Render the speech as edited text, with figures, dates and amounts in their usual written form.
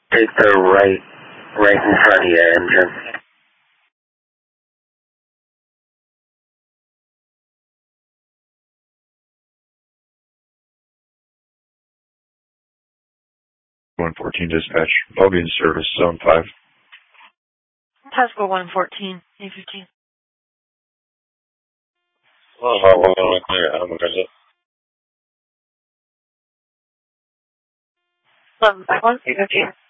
Take the right in front of you, engine. Dispatch. I'll be in service, zone 5. Pascal 114, A15. Oh, clear. I'm going to 1151, A15.